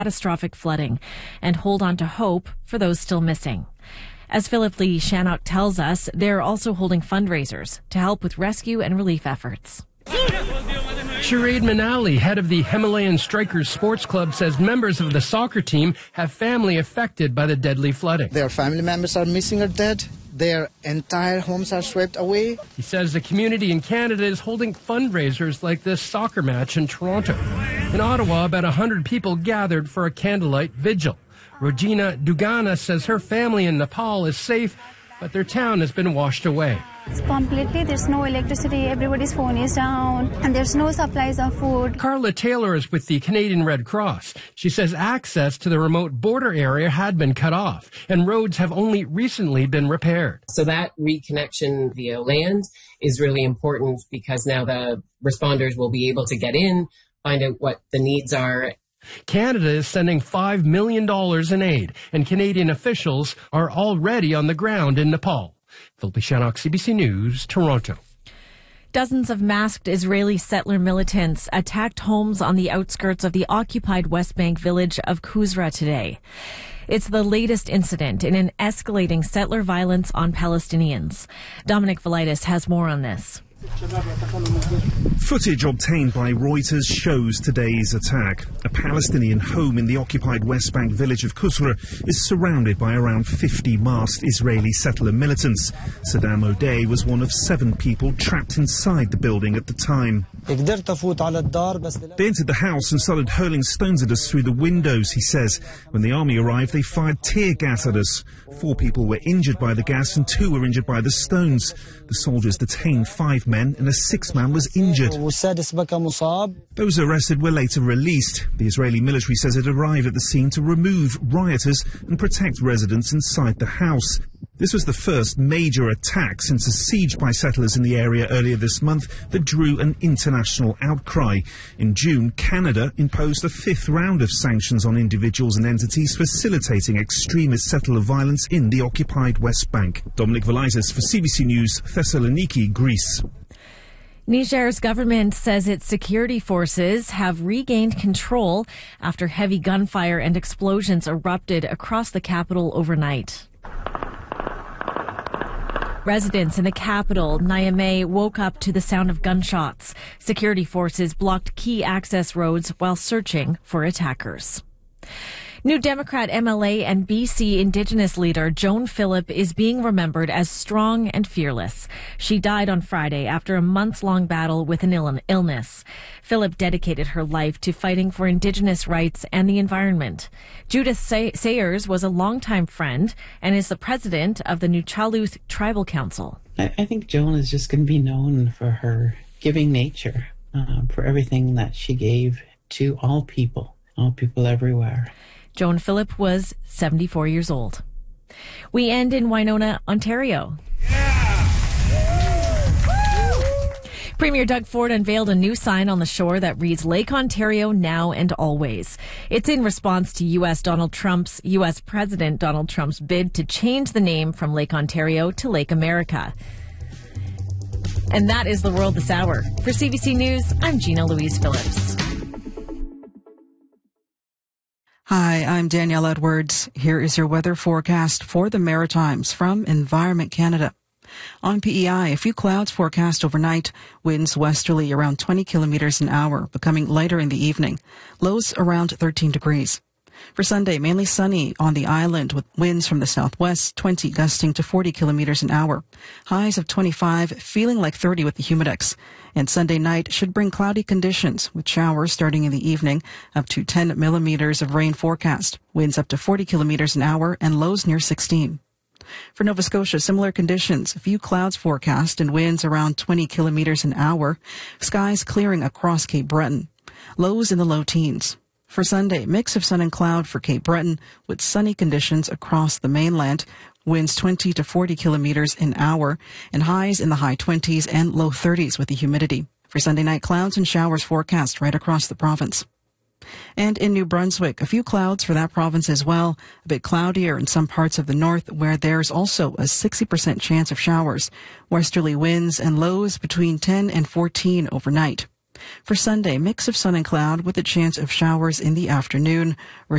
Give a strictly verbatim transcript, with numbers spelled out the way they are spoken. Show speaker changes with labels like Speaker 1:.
Speaker 1: catastrophic flooding and hold on to hope for those still missing. As Philip Lee Shannock tells us, they're also holding fundraisers to help with rescue and relief efforts.
Speaker 2: Sinead Manali, head of the Himalayan Strikers Sports Club, says members of the soccer team have family affected by the deadly flooding.
Speaker 3: Their family members are missing or dead. Their entire homes are swept away.
Speaker 2: He says the community in Canada is holding fundraisers like this soccer match in Toronto. In Ottawa, about one hundred people gathered for a candlelight vigil. Regina Dugana says her family in Nepal is safe, but their town has been washed away.
Speaker 4: It's completely, there's no electricity, everybody's phone is down, and there's no supplies of food.
Speaker 2: Carla Taylor is with the Canadian Red Cross. She says access to the remote border area had been cut off, and roads have only recently been repaired.
Speaker 5: So that reconnection via land is really important because now the responders will be able to get in, find out what the needs are.
Speaker 2: Canada is sending five million dollars in aid, and Canadian officials are already on the ground in Nepal. Philip Shannock, C B C News, Toronto.
Speaker 1: Dozens of masked Israeli settler militants attacked homes on the outskirts of the occupied West Bank village of Kusra today. It's the latest incident in an escalating settler violence on Palestinians. Dominic Velitis has more on this.
Speaker 6: Footage obtained by Reuters shows today's attack. A Palestinian home in the occupied West Bank village of Kusra is surrounded by around fifty masked Israeli settler militants. Saddam O'Day was one of seven people trapped inside the building at the time. They entered the house and started hurling stones at us through the windows, he says. When the army arrived, they fired tear gas at us. Four people were injured by the gas and two were injured by the stones. The soldiers detained five men and a sixth man was injured. Those arrested were later released. The Israeli military says it arrived at the scene to remove rioters and protect residents inside the house. This was the first major attack since a siege by settlers in the area earlier this month that drew an international outcry. In June, Canada imposed a fifth round of sanctions on individuals and entities facilitating extremist settler violence in the occupied West Bank. Dominic Velitis for C B C News, Thessaloniki, Greece.
Speaker 1: Niger's government says its security forces have regained control after heavy gunfire and explosions erupted across the capital overnight. Residents in the capital, Niamey, woke up to the sound of gunshots. Security forces blocked key access roads while searching for attackers. New Democrat M L A and B C Indigenous leader Joan Phillip is being remembered as strong and fearless. She died on Friday after a months-long battle with an ill- illness. Phillip dedicated her life to fighting for Indigenous rights and the environment. Judith Say- Sayers was a longtime friend and is the president of the Nuchaluth Tribal Council.
Speaker 7: I, I think Joan is just going to be known for her giving nature, uh, for everything that she gave to all people, all people everywhere.
Speaker 1: Joan Phillip was seventy-four years old. We end in Winona, Ontario. Yeah. Premier Doug Ford unveiled a new sign on the shore that reads Lake Ontario now and always. It's in response to U S Donald Trump's U S President Donald Trump's bid to change the name from Lake Ontario to Lake America. And that is the world this hour. For C B C News, I'm Gina Louise Phillips.
Speaker 8: Hi, I'm Danielle Edwards. Here is your weather forecast for the Maritimes from Environment Canada. On P E I, a few clouds forecast overnight, winds westerly around twenty kilometers an hour, becoming lighter in the evening. Lows around thirteen degrees. For Sunday, mainly sunny on the island with winds from the southwest, twenty gusting to forty kilometers an hour. Highs of twenty-five, feeling like thirty with the humidex. And Sunday night should bring cloudy conditions with showers starting in the evening, up to ten millimeters of rain forecast. Winds up to forty kilometers an hour and lows near sixteen. For Nova Scotia, similar conditions. A few clouds forecast and winds around twenty kilometers an hour. Skies clearing across Cape Breton. Lows in the low teens. For Sunday, mix of sun and cloud for Cape Breton with sunny conditions across the mainland. Winds twenty to forty kilometers an hour and highs in the high twenties and low thirties with the humidity. For Sunday night, clouds and showers forecast right across the province. And in New Brunswick, a few clouds for that province as well. A bit cloudier in some parts of the north where there's also a sixty percent chance of showers. Westerly winds and lows between ten and fourteen overnight. For Sunday, mix of sun and cloud with a chance of showers in the afternoon.